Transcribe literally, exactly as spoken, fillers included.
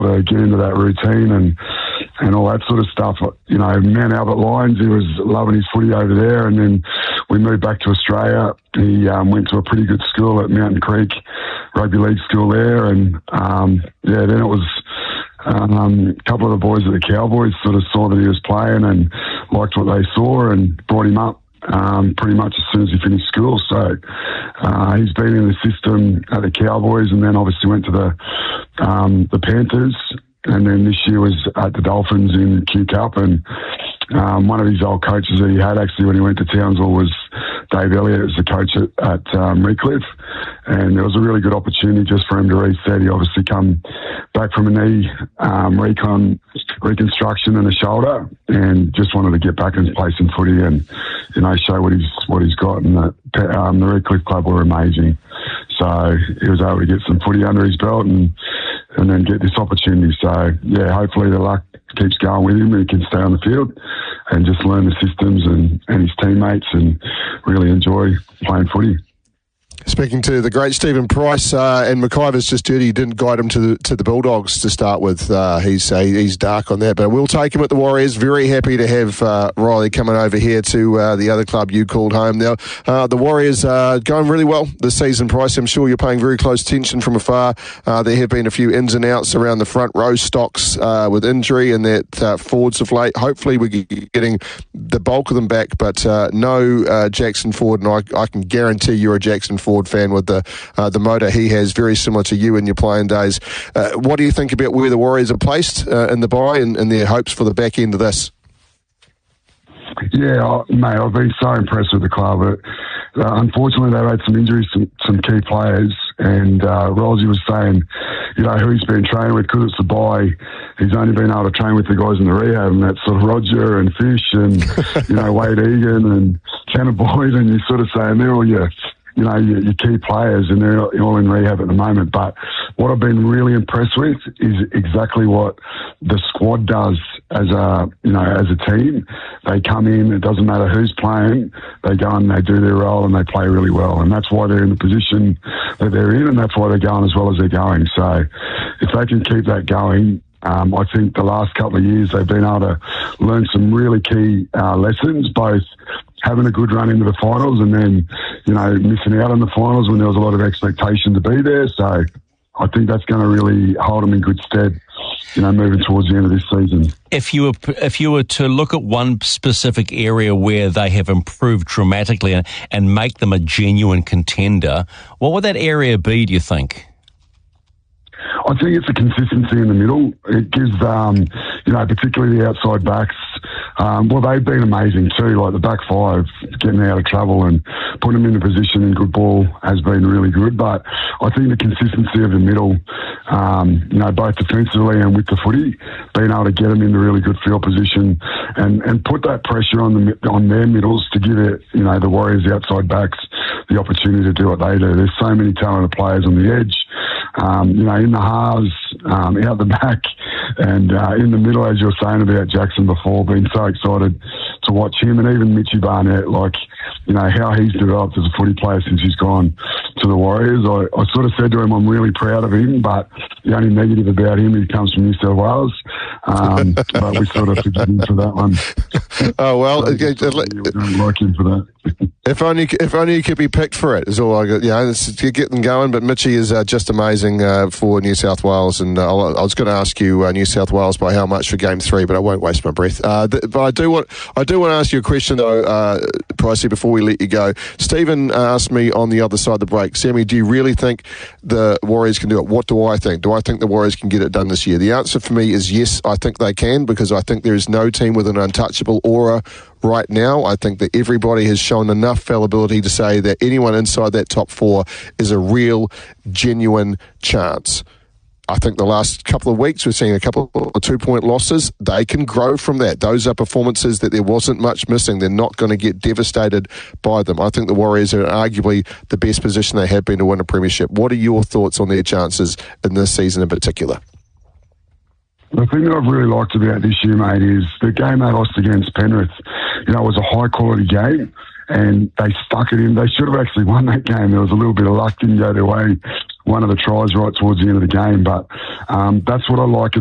to get into that routine and and all that sort of stuff. You know, Mount Albert Lions, he was loving his footy over there, and then we moved back to Australia. He um, went to a pretty good school at Mountain Creek Rugby League School there, and um, yeah, then it was um, a couple of the boys at the Cowboys sort of saw that he was playing and liked what they saw and brought him up um, pretty much as soon as he finished school. So uh, he's been in the system at the Cowboys, and then obviously went to the um, the Panthers. And then this year was at the Dolphins in Q Cup, and um, one of his old coaches that he had actually when he went to Townsville was Dave Elliott, was the coach at, at um, Redcliffe, and it was a really good opportunity just for him to reset. He obviously come back from a knee um, recon reconstruction and a shoulder, and just wanted to get back in place in footy and you know show what he's what he's got. And the, um, the Redcliffe club were amazing, so he was able to get some footy under his belt and. and then get this opportunity. So, yeah, hopefully the luck keeps going with him and he can stay on the field and just learn the systems and, and his teammates and really enjoy playing footy. Speaking to the great Stephen Price, uh, and McIver's just dirty. He didn't guide him to the, to the Bulldogs to start with. Uh, he's uh, he's dark on that, but we'll take him at the Warriors. Very happy to have uh, Riley coming over here to uh, the other club you called home. Now, uh, the Warriors are going really well this season, Price. I'm sure you're paying very close attention from afar. Uh, there have been a few ins and outs around the front row stocks uh, with injury and that uh, forwards of late. Hopefully we're getting the bulk of them back, but uh, no uh, Jackson Ford, and I, I can guarantee you're a Jackson Ford fan with the uh, the motor he has, very similar to you in your playing days. Uh, what do you think about where the Warriors are placed uh, in the bye and, and their hopes for the back end of this? Yeah, I, mate, I've been so impressed with the club. But, uh, unfortunately, they've had some injuries, some, some key players, and uh, Rosie was saying, you know, who he's been training with, because it's a bye, he's only been able to train with the guys in the rehab, and that's sort of Roger and Fish and, you know, Wade Egan and Tanner Boyd, and you're sort of saying they're all your... you know, your, your key players, and they're all in rehab at the moment. But what I've been really impressed with is exactly what the squad does as a, you know, as a team. They come in, it doesn't matter who's playing, they go and they do their role and they play really well. And that's why they're in the position that they're in, and that's why they're going as well as they're going. So if they can keep that going, Um, I think the last couple of years they've been able to learn some really key uh, lessons, both having a good run into the finals and then, you know, missing out on the finals when there was a lot of expectation to be there. So I think that's going to really hold them in good stead, you know, moving towards the end of this season. If you were, if you were to look at one specific area where they have improved dramatically and, and make them a genuine contender, what would that area be, do you think? I think it's the consistency in the middle. It gives, um, you know, particularly the outside backs, um, well, they've been amazing too. Like the back five, getting out of trouble and putting them in a position in good ball has been really good. But I think the consistency of the middle, um, you know, both defensively and with the footy, being able to get them in the really good field position and, and put that pressure on the on their middles to give it, you know, the Warriors, the outside backs, the opportunity to do what they do. There's so many talented players on the edge. Um, you know, in the halves, um, out the back, and uh, in the middle, as you were saying about Jackson before, been so excited to watch him, and even Mitchie Barnett, like, you know, how he's developed as a footy player since he's gone to the Warriors. I, I sort of said to him, I'm really proud of him, but the only negative about him, he comes from New South Wales. Um, but we sort of forgive him for that one. Oh, well, so okay, we don't like him for that. If only, if only you could be picked for it, is all I got. You know, to get them going. But Mitchie is uh, just amazing uh, for New South Wales, and uh, I'll, I was going to ask you uh, New South Wales by how much for Game Three, but I won't waste my breath. Uh, th- but I do want, I do want to ask you a question though, uh, Pricey, before we let you go. Stephen asked me on the other side of the break, Sammy, do you really think the Warriors can do it? What do I think? Do I think the Warriors can get it done this year? The answer for me is yes. I think they can, because I think there is no team with an untouchable aura right now. I think that everybody has shown enough fallibility to say that anyone inside that top four is a real, genuine chance. I think the last couple of weeks we're seeing a couple of two-point losses. They can grow from that. Those are performances that there wasn't much missing. They're not going to get devastated by them. I think the Warriors are arguably the best position they have been to win a premiership. What are your thoughts on their chances in this season in particular? The thing that I've really liked about this year, mate, is the game they lost against Penrith, you know, it was a high-quality game, and they stuck it in. They should have actually won that game. There was a little bit of luck, didn't go their way one of the tries right towards the end of the game. But um, that's what I like